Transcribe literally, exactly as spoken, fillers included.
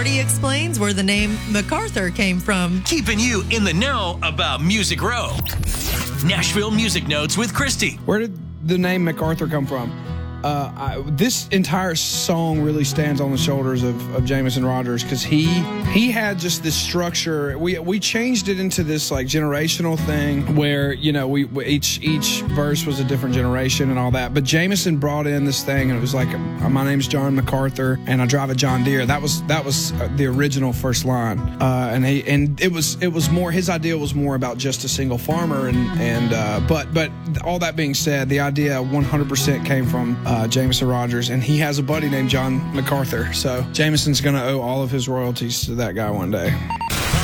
He explains where the name MacArthur came from. Keeping you in the know about Music Row. Nashville Music Notes with Christy. Where did the name MacArthur come from? Uh, I, this entire song really stands on the shoulders of, of Jameson Rogers, because he he had just this structure. We we changed it into this like generational thing where, you know, we, we each each verse was a different generation and all that. But Jameson brought in this thing, and it was like, my name's John MacArthur and I drive a John Deere. That was that was the original first line, uh, and he and it was it was more his idea was more about just a single farmer, and and uh, but but all that being said, the idea one hundred percent came from Uh, Jameson Rogers, and he has a buddy named John MacArthur. So Jameson's going to owe all of his royalties to that guy one day.